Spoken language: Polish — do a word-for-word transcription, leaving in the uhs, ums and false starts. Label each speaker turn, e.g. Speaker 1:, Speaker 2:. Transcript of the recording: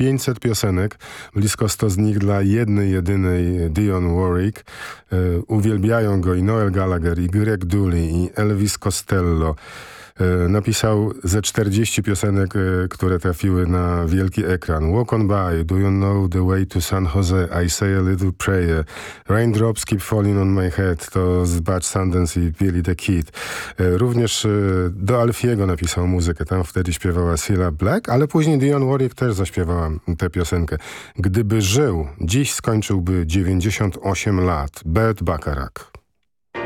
Speaker 1: pięćset piosenek, blisko sto z nich dla jednej, jedynej Dionne Warwick. Uwielbiają go i Noel Gallagher, i Greg Dulli, i Elvis Costello. Napisał ze czterdzieści piosenek, które trafiły na wielki ekran. Walk on by, Do you know the way to San Jose, I say a little prayer, Raindrops keep falling on my head, to z Butch Sundance i Billy the Kid. Również do Alfiego napisał muzykę, tam wtedy śpiewała Cilla Black, ale później Dionne Warwick też zaśpiewała tę piosenkę. Gdyby żył, dziś skończyłby dziewięćdziesiąt osiem lat. Burt Bacharach.